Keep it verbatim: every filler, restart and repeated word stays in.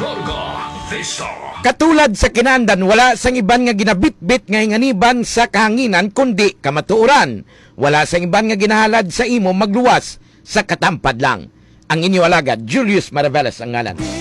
Larga Vista. Katulad sa kinandan, wala sang iban nga ginabitbit nga inganiban sa kahanginan kundi kamatuoran. Wala sang iban nga ginahalad sa imo magluwas sa katampad lang. Ang inyo alagad, Julius Maraveles ang ngalan.